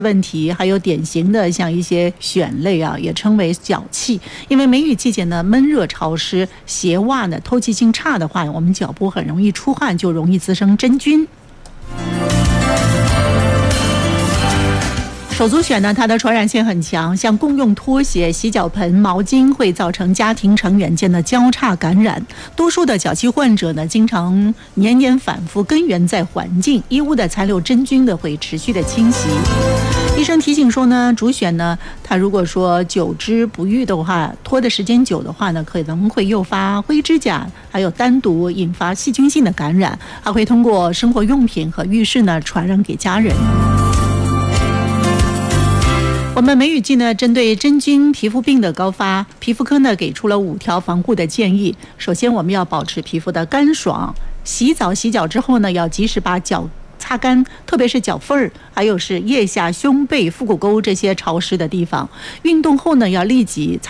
问题，还有典型的像一些癣类啊，也称为脚气。因为梅雨季节呢，闷热潮湿，鞋袜呢透气性差的话，我们脚部很容易出汗，就容易滋生真菌。手足癣呢，它的传染性很强，像共用拖鞋、洗脚盆、毛巾会造成家庭成员间的交叉感染。多数的脚气患者呢，经常年年反复，根源在环境，衣物的残留真菌的会持续的侵袭。医生提醒说呢，足癣呢，它如果说久之不愈的话，拖的时间久的话呢，可能会诱发灰指甲，还有单独引发细菌性的感染，还会通过生活用品和浴室呢传染给家人。我们梅雨季呢，针对真菌皮肤病的高发，皮肤科呢给出了5条防护的建议。首先，我们要保持皮肤的干爽，洗脚之后呢，要及时把脚擦干，特别是脚缝儿，还有是腋下、胸背、腹股沟这些潮湿的地方。运动后呢，要立即